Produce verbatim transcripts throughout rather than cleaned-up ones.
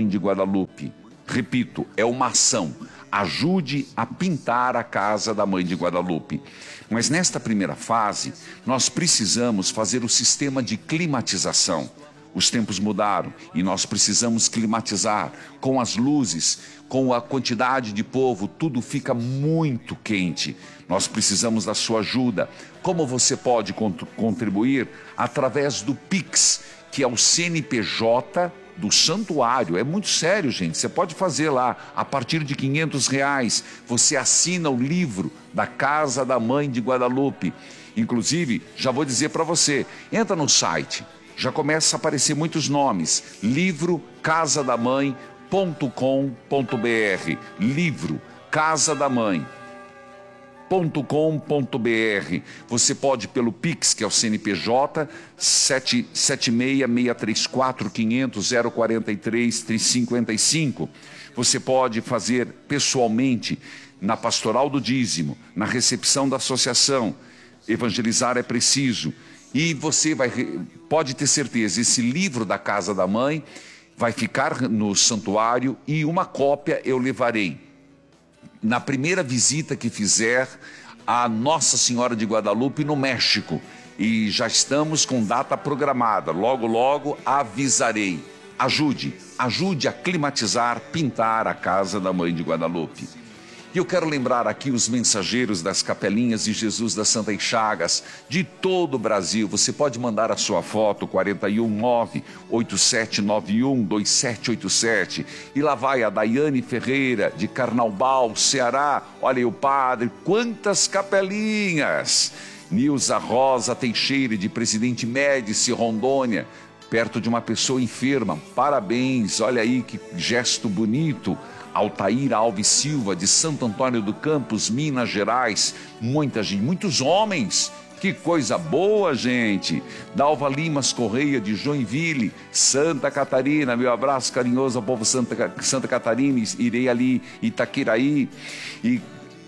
Mãe de Guadalupe. Repito, é uma ação. Ajude a pintar a casa da Mãe de Guadalupe. Mas nesta primeira fase, nós precisamos fazer o sistema de climatização. Os tempos mudaram e nós precisamos climatizar com as luzes, com a quantidade de povo, tudo fica muito quente. Nós precisamos da sua ajuda. Como você pode contribuir? Através do Pix, que é o C N P J do santuário. É muito sério, gente. Você pode fazer lá, a partir de quinhentos reais, você assina o livro da Casa da Mãe de Guadalupe. Inclusive, já vou dizer para você, entra no site, já começa a aparecer muitos nomes, livro casa da mãe ponto com ponto br, livro casa da mãe ponto com ponto br. Você pode pelo Pix, que é o C N P J sete sete seis, seis três quatro, quinhentos, zero quarenta e três, cinquenta e cinco. Você pode fazer pessoalmente na Pastoral do Dízimo, na recepção da associação. Evangelizar é preciso. E você vai, pode ter certeza, esse livro da Casa da Mãe vai ficar no santuário e uma cópia eu levarei na primeira visita que fizer a Nossa Senhora de Guadalupe no México. E já estamos com data programada, logo logo avisarei. Ajude, ajude a climatizar, pintar a Casa da Mãe de Guadalupe. E eu quero lembrar aqui os mensageiros das Capelinhas de Jesus das Santas Chagas de todo o Brasil. Você pode mandar a sua foto, quatro um nove, oito sete nove um, dois sete oito sete. E lá vai a Daiane Ferreira, de Carnaubal, Ceará. Olha aí o padre, quantas capelinhas! Nilza Rosa Teixeira, de Presidente Médici, Rondônia, perto de uma pessoa enferma. Parabéns, olha aí que gesto bonito. Altair Alves Silva, de Santo Antônio do Campos, Minas Gerais. Muita gente, muitos homens. Que coisa boa, gente. Dalva Limas Correia, de Joinville, Santa Catarina. Meu abraço carinhoso ao povo Santa, Santa Catarina. Irei ali, Itaquiraí e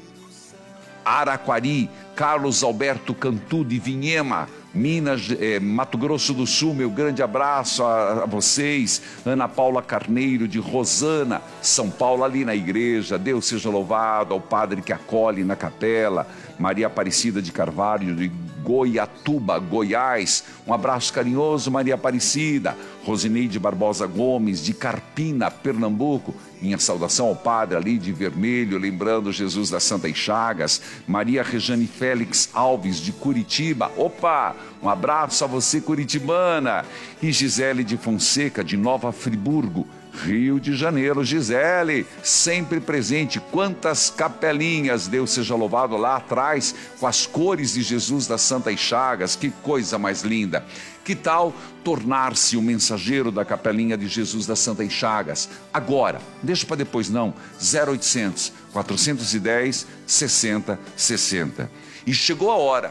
Araquari. Carlos Alberto Cantu, de Vinhema, Minas, eh, Mato Grosso do Sul, meu grande abraço a, a vocês. Ana Paula Carneiro, de Rosana, São Paulo, ali na igreja. Deus seja louvado, ao padre que acolhe na capela. Maria Aparecida de Carvalho, de Goiatuba, Goiás. Um abraço carinhoso, Maria Aparecida. Rosineide Barbosa Gomes, de Carpina, Pernambuco. Minha saudação ao padre ali de vermelho, lembrando Jesus das Santas Chagas. Maria Rejane Félix Alves, de Curitiba. Opa, um abraço a você, curitibana. E Gisele de Fonseca, de Nova Friburgo, Rio de Janeiro. Gisele, sempre presente. Quantas capelinhas, Deus seja louvado, lá atrás, com as cores de Jesus das Santas Chagas. Que coisa mais linda. Que tal tornar-se o mensageiro da Capelinha de Jesus das Santas Chagas? Agora, deixa para depois não, zero oitocentos, quatrocentos e dez, sessenta, sessenta. E chegou a hora.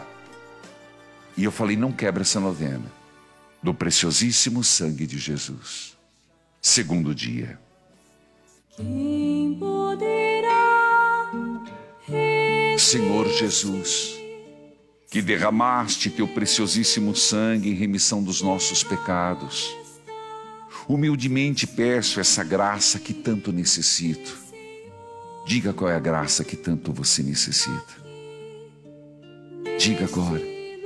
E eu falei, não quebra essa novena. Do preciosíssimo sangue de Jesus. Segundo dia. Quem poderá Senhor Jesus, que derramaste teu preciosíssimo sangue em remissão dos nossos pecados, humildemente peço essa graça que tanto necessito. Diga qual é a graça que tanto você necessita. Diga agora.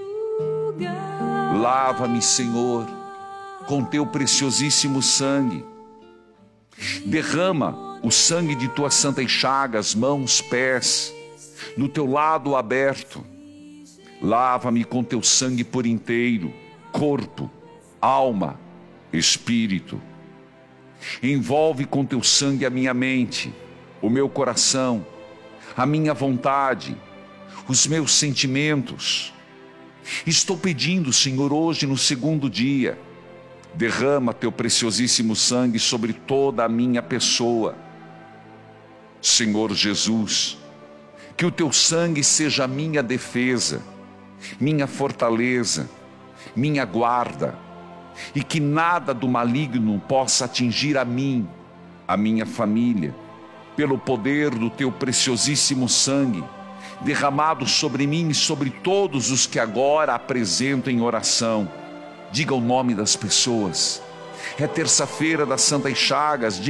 Lava-me, Senhor, com teu preciosíssimo sangue. Derrama o sangue de tuas santas chagas, mãos, pés, no teu lado aberto. Lava-me com teu sangue por inteiro, corpo, alma, espírito. Envolve com teu sangue a minha mente, o meu coração, a minha vontade, os meus sentimentos. Estou pedindo, Senhor, hoje no segundo dia, derrama teu preciosíssimo sangue sobre toda a minha pessoa. Senhor Jesus, que o teu sangue seja a minha defesa, minha fortaleza, minha guarda, e que nada do maligno possa atingir a mim, a minha família, pelo poder do teu preciosíssimo sangue, derramado sobre mim e sobre todos os que agora apresento em oração. Diga o nome das pessoas. É terça-feira das Santas Chagas.